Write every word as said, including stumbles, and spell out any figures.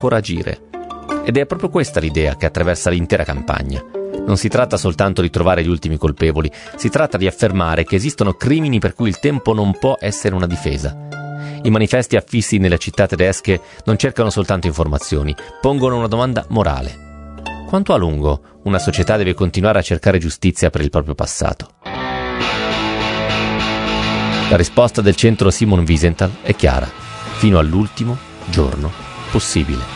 ancora agire. Ed è proprio questa l'idea che attraversa l'intera campagna. Non si tratta soltanto di trovare gli ultimi colpevoli, si tratta di affermare che esistono crimini per cui il tempo non può essere una difesa. I manifesti affissi nelle città tedesche non cercano soltanto informazioni, pongono una domanda morale. Quanto a lungo una società deve continuare a cercare giustizia per il proprio passato? La risposta del centro Simon Wiesenthal è chiara: fino all'ultimo giorno possibile.